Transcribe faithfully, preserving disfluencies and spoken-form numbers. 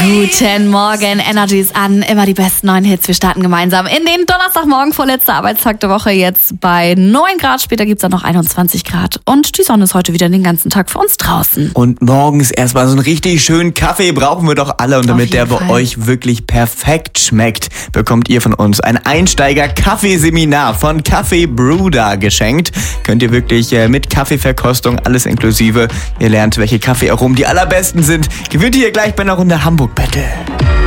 Guten Morgen, Energy ist an, immer die besten neuen Hits, wir starten gemeinsam in den Donnerstagmorgen, vorletzter Arbeitstag der Woche, jetzt bei neun Grad, später gibt es dann noch einundzwanzig Grad und die Sonne ist heute wieder den ganzen Tag für uns draußen. Und morgens erstmal so einen richtig schönen Kaffee brauchen wir doch alle, und damit der bei Fall. euch wirklich perfekt schmeckt, bekommt ihr von uns ein Einsteiger-Kaffeeseminar von Kaffee Bruder geschenkt. Könnt ihr wirklich äh, mit Kaffeeverkostung, alles inklusive, ihr lernt, welche Kaffeearomen die allerbesten sind, gewinnt ihr gleich bei einer Runde Hamburg Battle.